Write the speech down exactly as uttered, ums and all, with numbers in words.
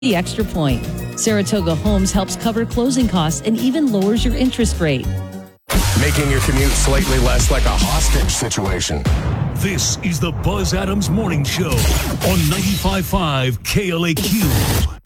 the extra point. Saratoga Homes helps cover closing costs and even lowers your interest rate. Making your commute slightly less like a hostage situation. This is the Buzz Adams Morning Show on ninety-five point five K L A Q.